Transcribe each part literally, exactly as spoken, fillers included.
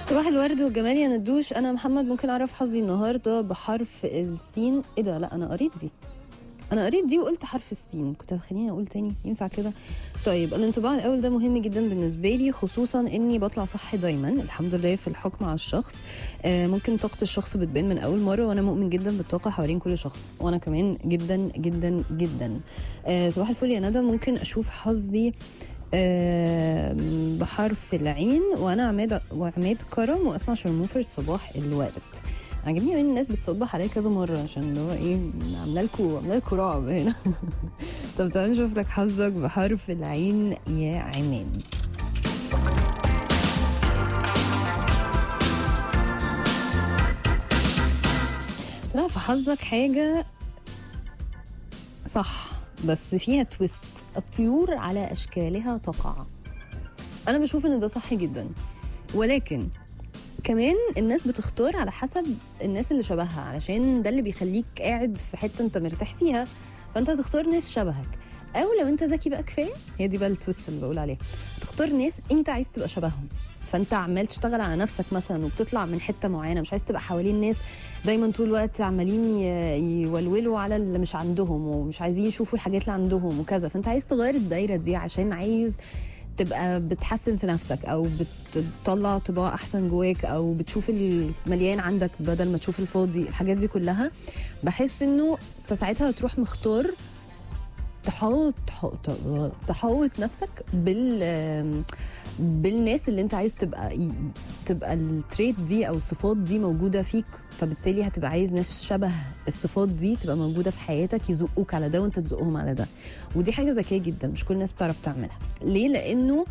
صباح الورد والجمال يا ندوش. انا محمد، ممكن اعرف حظي النهارده بحرف السين؟ ايه ده؟ لا انا قريت دي انا قريت دي وقلت حرف السين، كنت هتخليني اقول تاني؟ ينفع كده؟ طيب الانطباع الاول ده مهم جدا بالنسبه لي، خصوصا اني بطلع صح دايما الحمد لله في الحكم على الشخص. آه ممكن طاقه الشخص بتبان من اول مره، وانا مؤمن جدا بالطاقه حوالين كل شخص، وانا كمان جدا جدا جدا. آه صباح الفل يا ندى، ممكن اشوف حظي آه بحرف العين؟ وانا عماد وعماد كرم واسمع شرموفر صباح الورد. عجبني قوي الناس بتصبح عليا كذا مره، عشان اللي هو ايه، عامله لكم عامله لكم رعب هنا. طب تعالى نشوف لك حظك بحرف العين يا عماد. طلع في حظك حاجه صح بس فيها تويست، الطيور على اشكالها تقع. انا بشوف ان ده صح جدا، ولكن كمان الناس بتختار على حسب الناس اللي شبهها، علشان ده اللي بيخليك قاعد في حته انت مرتاح فيها، فانت هتختار ناس شبهك. او لو انت ذكي بقى كفايه، هي دي بقى التويست اللي بقول عليها، تختار ناس انت عايز تبقى شبههم. فانت عمال تشتغل على نفسك مثلا وبتطلع من حته معينه، مش عايز تبقى حوالين ناس دايما طول الوقت عمالين يولولوا على اللي مش عندهم ومش عايزين يشوفوا الحاجات اللي عندهم وكذا، فانت عايز تغير الدايره دي عشان عايز تبقى بتحسن في نفسك، او بتطلع طباع احسن جواك، او بتشوف المليان عندك بدل ما تشوف الفاضي. الحاجات دي كلها بحس انه فساعتها تروح مختار تحاوط تحاوط نفسك بال بالناس اللي انت عايز تبقى تبقى التريت دي او الصفات دي موجوده فيك، فبالتالي هتبقى عايز ناس شبه الصفات دي تبقى موجوده في حياتك، يزقوك على ده وانت تزقهم على ده. ودي حاجه ذكيه جدا، مش كل الناس بتعرف تعملها. ليه؟ لانه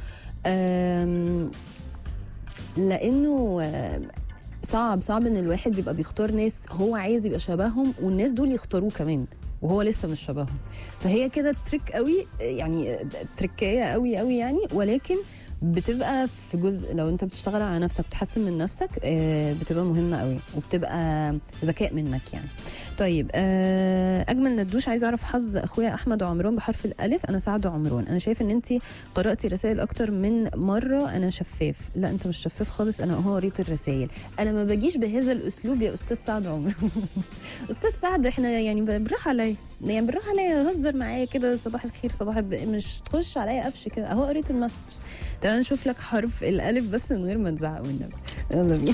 لانه صعب صعب ان الواحد يبقى بيختار ناس هو عايز يبقى شبههم، والناس دول يختاروه كمان وهو لسه مش شبههم. فهي كده تريك قوي، يعني تركية قوي قوي يعني، ولكن بتبقى في جزء لو انت بتشتغل على نفسك بتحسن من نفسك بتبقى مهمة قوي وبتبقى ذكاء منك يعني. طيب اجمل ندوش، عايز اعرف حظ اخويا احمد عمران بحرف الالف. انا سعد عمران. انا شايف ان انت قراتي رسائل اكتر من مره. انا شفاف؟ لا انت مش شفاف خالص، انا هو قريت الرسائل. انا ما باجيش بهذا الاسلوب يا استاذ سعد عمران. استاذ سعد احنا يعني بالراحه عليا، يعني بالراحه عليا، هزر معايا كده صباح الخير صباح الب... مش تخش عليا قفش كده. اهو قريت المسج. تعال نشوف لك حرف الالف بس من غير ما تزعق والنبي. يلا بينا.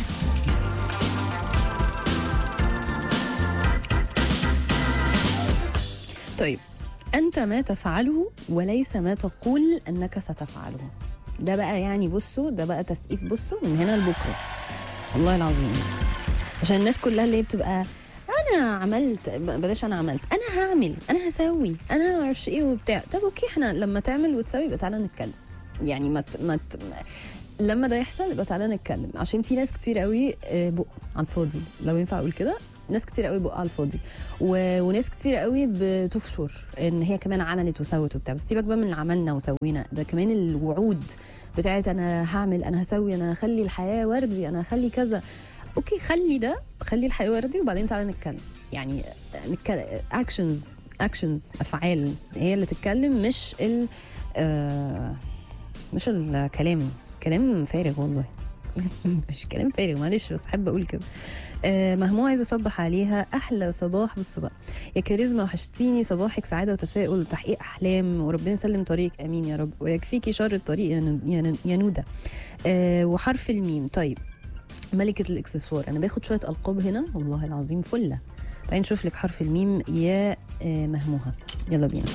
طيب أنت ما تفعله وليس ما تقول أنك ستفعله. ده بقى يعني بصوا، ده بقى تسقيف، بصوا من هنا لبكرة والله العظيم، عشان الناس كلها اللي بتبقى أنا عملت، بلاش أنا عملت، أنا هعمل، أنا هسوي، أنا معرفش إيه وبتاع. طب أوكي، إحنا لما تعمل وتسوي يبقى تعالى نتكلم، يعني ما ما لما ده يحصل يبقى تعالى نتكلم، عشان في ناس كتير قوي بق على الفاضي، لو ينفع أقول كده، ناس كتير قوي بقى على الفاضي و... وناس كتير قوي بتفشر ان هي كمان عملت وسوت وبتاع. بس سيبك بقى من اللي عملنا وسوينا، ده كمان الوعود بتاعت انا هعمل، انا هسوي، انا هخلي الحياه وردي، انا هخلي كذا. اوكي خلي ده، خلي الحياه وردي، وبعدين تعالى نتكلم. يعني نتكلم اكشنز اكشنز افعال هي اللي تتكلم، مش ال آه مش الكلام. كلام فارغ والله. مش كلام فارغ، معلش بس حابه اقول كده. آه مهموع عايزه اصبح عليها احلى صباح. بصوا بقى يا كاريزما، وحشتيني، صباحك سعاده وتفاؤل وتحقيق احلام، وربنا يسلم طريقك، امين يا رب، ويكفيكي شر الطريق يا نوده. آه وحرف الميم. طيب ملكه الاكسسوار، انا باخد شويه القاب هنا والله العظيم فله. تعالي نشوف لك حرف الميم يا آه مهموها. يلا بينا.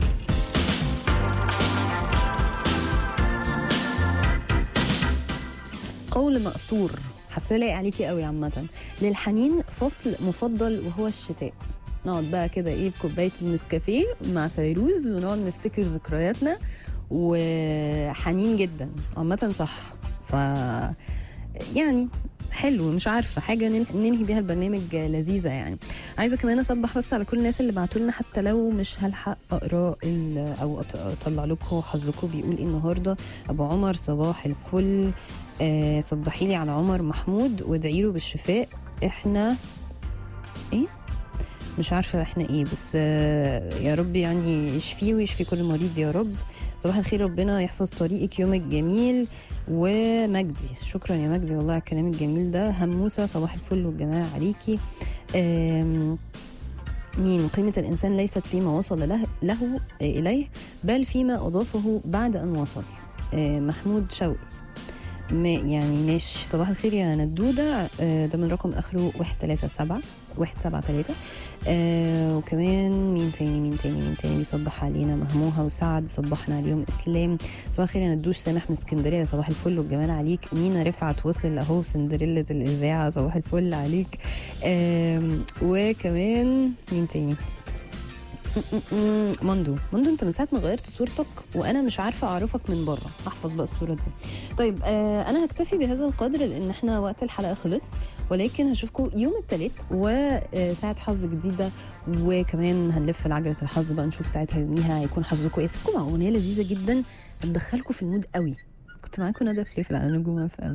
قول مأثور، حاسه لايق عليكي قوي عامه. للحنين فصل مفضل وهو الشتاء. نقعد بقى كده ايه بكوبايه النسكافيه مع فيروز ونقعد نفتكر ذكرياتنا، وحنين جدا عامه صح. ف يعني حلو، مش عارفه حاجه ننهي بيها البرنامج لذيذه يعني. عايزه كمان اصبح بس على كل الناس اللي بعتوا لنا، حتى لو مش هلحق اقرا او اطلع لكم حظكم بيقول ايه النهارده. ابو عمر صباح الفل، آه صبحي لي على عمر محمود وادعي له بالشفاء. احنا ايه مش عارفه احنا ايه، بس آه يا رب يعني يشفيه ويشفي كل مريض يا رب. صباح الخير، ربنا يحفظ طريقك، يومك جميل. ومجدي، شكرا يا مجدي والله على الكلام الجميل ده. هموسه صباح الفل والجمال عليكي. آم، مين؟ قيمة الإنسان ليست فيما وصل له, له إليه بل فيما أضافه بعد أن وصل. آه، محمود شوقي. ما يعني ماشي، صباح الخير يا ندودة. آه، ده من رقم آخره واحد تلاتة سبعة واحد سبعة تلاتة. آه وكمان مين تاني مين تاني مين تاني بيصبح علينا؟ مهموها وسعد صبحنا عليهم. إسلام صباح الخير يا ندوش. سامح من اسكندرية صباح الفل والجمال عليك. مينا رفعت وصل أهو سندريلا الإذاعة صباح الفل عليك. آه وكمان مين تاني؟ مندو مندو انت من ساعه ما غيرت صورتك وانا مش عارفه اعرفك من بره، احفظ بقى الصوره دي. طيب آه انا هكتفي بهذا القدر لان احنا وقت الحلقه خلص، ولكن هشوفكم يوم الثلاث وساعه حظ جديده، وكمان هنلف العجله الحظ بقى نشوف ساعتها يوميها هيكون حظكم ايه. سيبكم مع اغنيه لذيذه جدا هتدخلكم في المود قوي. كنت معاكم ندى فليفل على نجوم اف ام.